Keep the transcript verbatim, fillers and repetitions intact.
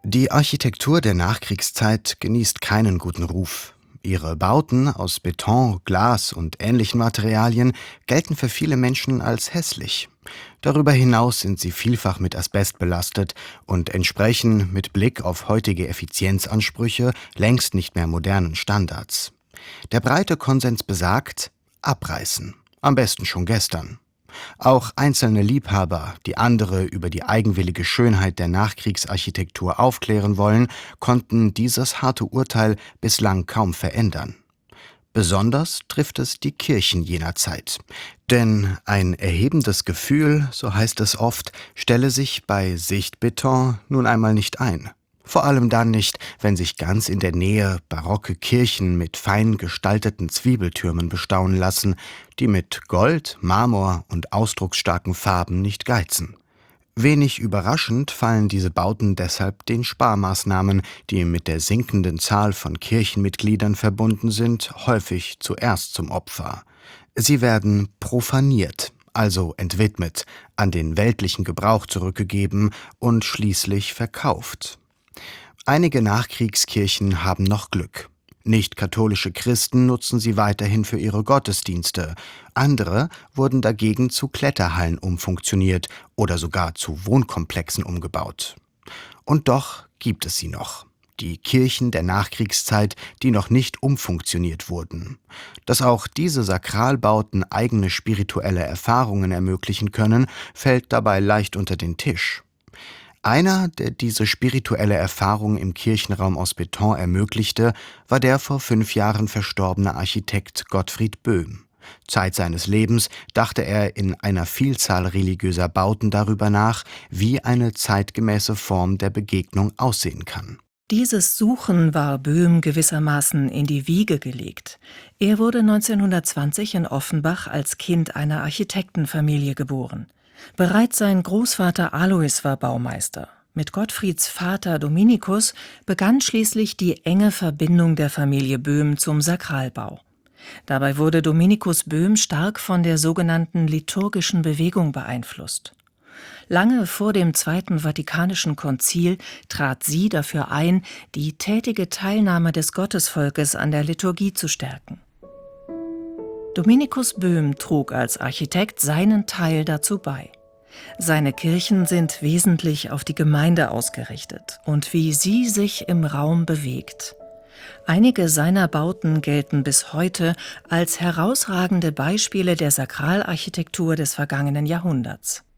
Die Architektur der Nachkriegszeit genießt keinen guten Ruf. Ihre Bauten aus Beton, Glas und ähnlichen Materialien gelten für viele Menschen als hässlich. Darüber hinaus sind sie vielfach mit Asbest belastet und entsprechen mit Blick auf heutige Effizienzansprüche längst nicht mehr modernen Standards. Der breite Konsens besagt: abreißen. Am besten schon gestern. Auch einzelne Liebhaber, die andere über die eigenwillige Schönheit der Nachkriegsarchitektur aufklären wollen, konnten dieses harte Urteil bislang kaum verändern. Besonders trifft es die Kirchen jener Zeit. Denn ein erhebendes Gefühl, so heißt es oft, stelle sich bei Sichtbeton nun einmal nicht ein. Vor allem dann nicht, wenn sich ganz in der Nähe barocke Kirchen mit fein gestalteten Zwiebeltürmen bestaunen lassen, die mit Gold, Marmor und ausdrucksstarken Farben nicht geizen. Wenig überraschend fallen diese Bauten deshalb den Sparmaßnahmen, die mit der sinkenden Zahl von Kirchenmitgliedern verbunden sind, häufig zuerst zum Opfer. Sie werden profaniert, also entwidmet, an den weltlichen Gebrauch zurückgegeben und schließlich verkauft. Einige Nachkriegskirchen haben noch Glück. Nicht-katholische Christen nutzen sie weiterhin für ihre Gottesdienste. Andere wurden dagegen zu Kletterhallen umfunktioniert oder sogar zu Wohnkomplexen umgebaut. Und doch gibt es sie noch. Die Kirchen der Nachkriegszeit, die noch nicht umfunktioniert wurden. Dass auch diese Sakralbauten eigene spirituelle Erfahrungen ermöglichen können, fällt dabei leicht unter den Tisch. Einer, der diese spirituelle Erfahrung im Kirchenraum aus Beton ermöglichte, war der vor fünf Jahren verstorbene Architekt Gottfried Böhm. Zeit seines Lebens dachte er in einer Vielzahl religiöser Bauten darüber nach, wie eine zeitgemäße Form der Begegnung aussehen kann. Dieses Suchen war Böhm gewissermaßen in die Wiege gelegt. Er wurde neunzehnhundertzwanzig in Offenbach als Kind einer Architektenfamilie geboren. Bereits sein Großvater Alois war Baumeister. Mit Gottfrieds Vater Dominikus begann schließlich die enge Verbindung der Familie Böhm zum Sakralbau. Dabei wurde Dominikus Böhm stark von der sogenannten liturgischen Bewegung beeinflusst. Lange vor dem Zweiten Vatikanischen Konzil trat sie dafür ein, die tätige Teilnahme des Gottesvolkes an der Liturgie zu stärken. Dominikus Böhm trug als Architekt seinen Teil dazu bei. Seine Kirchen sind wesentlich auf die Gemeinde ausgerichtet und wie sie sich im Raum bewegt. Einige seiner Bauten gelten bis heute als herausragende Beispiele der Sakralarchitektur des vergangenen Jahrhunderts.